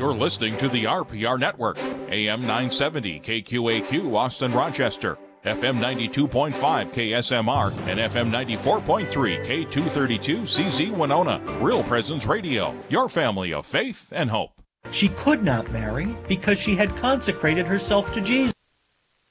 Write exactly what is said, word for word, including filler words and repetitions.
You're listening to the R P R Network, A M nine seventy K Q A Q, Austin, Rochester, F M ninety-two point five K S M R, and F M ninety-four point three K two thirty-two C Z Winona. Real Presence Radio, your family of faith and hope. She could not marry because she had consecrated herself to Jesus.